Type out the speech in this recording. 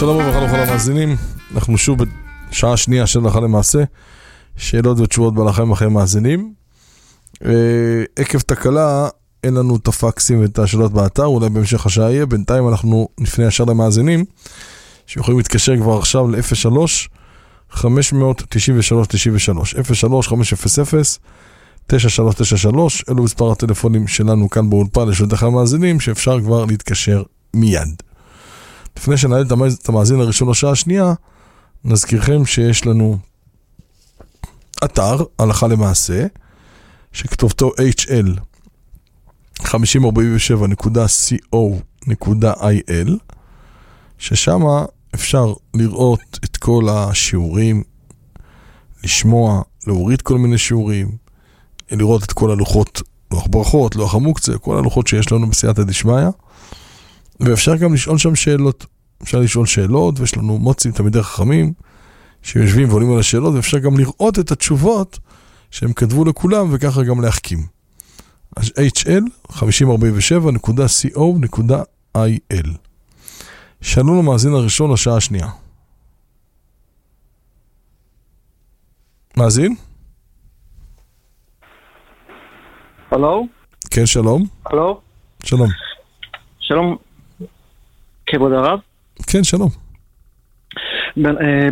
שלום וברכה לכל המאזינים, אנחנו שוב בשעה שנייה של הלכה למעשה, שאלות ותשובות בהלכה למעשה מאזינים. עקב תקלה אין לנו את הפקסים ואת השאלות באתר, אולי בהמשך השעה יהיה. בינתיים אנחנו נפנה ישר למאזינים שיכולים להתקשר כבר עכשיו ל-03 593 93 03 500 9393. אלו מספר הטלפונים שלנו כאן באולפן לשאלות המאזינים שאפשר כבר להתקשר מיד. לפני שנעלה את המאזין הראשון לשעה השנייה, נזכירכם שיש לנו אתר הלכה למעשה שכתובתו HL 5047.co.il, ששם אפשר לראות את כל השיעורים, לשמוע, להוריד כל מיני שיעורים, לראות את כל הלוחות, לוח ברכות, לוח המוקצה, כל הלוחות שיש לנו בסייעתא דשמיא. ואפשר גם לשאול שם שאלות. אפשר לשאול שאלות, ויש לנו מוצאים תלמידי חכמים שיושבים ועולים על השאלות, ואפשר גם לראות את התשובות שהם כתבו לכולם, וככה גם להחכים. אז HL 5047.co.il. שלום למאזין הראשון לשעה השנייה. מאזין? הלו? כן, שלום. הלו? שלום. שלום, כבוד הרב. כן, שלום.